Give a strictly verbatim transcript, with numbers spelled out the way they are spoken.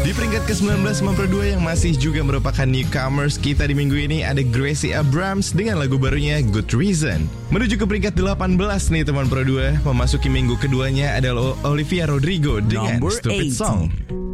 Di peringkat ke sembilan belas Teman Pro dua yang masih juga merupakan newcomers kita di minggu ini ada Gracie Abrams dengan lagu barunya Good Reason. Menuju ke peringkat delapan belas nih Teman Pro dua, memasuki minggu keduanya adalah Olivia Rodrigo dengan Number Stupid eight. Song.